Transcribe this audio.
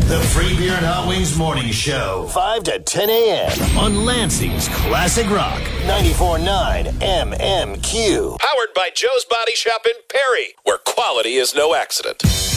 The Free Beer and Hot Wings Morning Show. 5 to 10 a.m. on Lansing's Classic Rock. 94.9 MMQ. Powered by Joe's Body Shop in Perry, where quality is no accident.